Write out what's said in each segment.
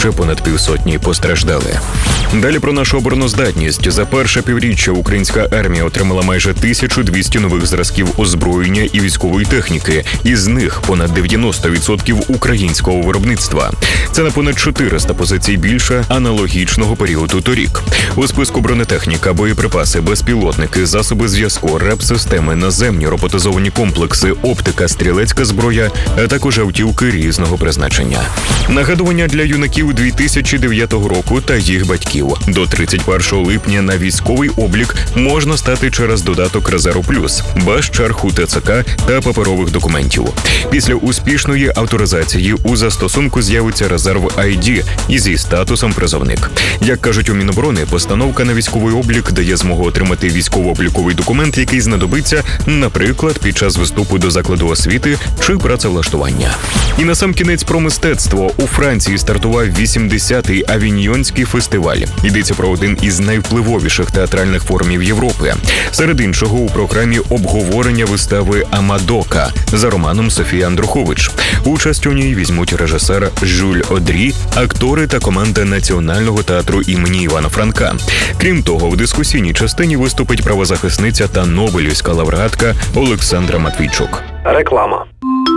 ще понад півсотні постраждали. Далі про нашу обороноздатність. За перше півріччя українська армія отримала майже 1200 нових зразків озброєння і військової техніки. Із них понад 90% українського виробництва. Це на понад 400 позицій більше аналогічного періоду торік. У списку бронетехніка, боєприпаси, безпілотники, засоби зв'язку, РЕП-системи, наземні роботизовані комплекси, оптика, стрілецька зброя, а також автівки різного призначення. Нагадування для юнаків 2009 року та їх батьків. До 31 липня на військовий облік можна стати через додаток «Резерв Плюс», без черг у ТЦК та паперових документів. Після успішної авторизації у застосунку з'явиться «Резерв ID» зі статусом «Призовник». Як кажуть у Міноборони, постановка на військовий облік дає змогу отримати військово-обліковий документ, який знадобиться, наприклад, під час вступу до закладу освіти чи працевлаштування. І насамкінець про мистецтво. У Франції стартував 80-й Авіньйонський фестиваль. Йдеться про один із найвпливовіших театральних форумів Європи. Серед іншого у програмі обговорення вистави «Амадока» за романом Софії Андрухович. Участь у ній візьмуть режисер Жюль Одрі, актори та команда Національного театру імені Івана Франка. Крім того, в дискусійній частині виступить правозахисниця та нобелівська лауреатка Олександра Матвійчук. Реклама.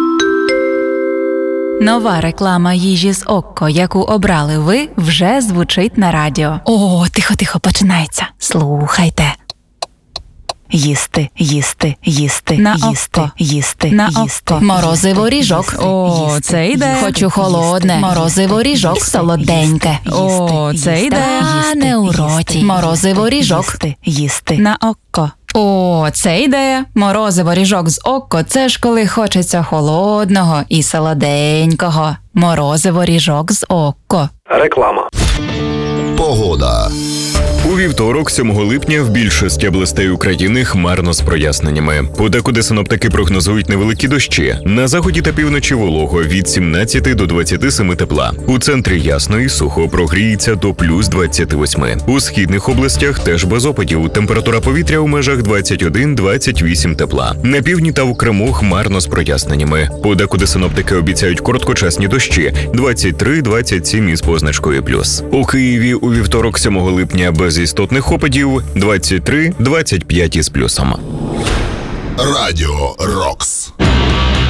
Нова реклама їжі з Окко, яку обрали ви, вже звучить на радіо. О, тихо, починається. Слухайте. Їсти, їсти, їсти, На їсти, Окко. їсти, На їсти. Окко. Морозиво ріжок. О, це йде. Хочу холодне. Морозиво ріжок. Солоденьке. О, це йде. Тане у роті. Морозиво ріжок. Їсти. На Окко. О, це ідея. Морозиво ріжок з Окко – це ж коли хочеться холодного і солоденького. Морозиво ріжок з Окко. Реклама. Погода. У вівторок, 7 липня, в більшості областей України хмарно з проясненнями. Подекуди синоптики прогнозують невеликі дощі. На заході та півночі волого від 17 до 27 тепла. У центрі ясно і сухо, прогріється до плюс 28. У східних областях теж без опадів. Температура повітря у межах 21-28 тепла. На півдні та у Криму хмарно з проясненнями. Подекуди синоптики обіцяють короткочасні дощі 23-27 із позначкою плюс. У Києві у вівторок, 7 липня, без істотних опадів 23-25 із плюсом. Радіо Рокс.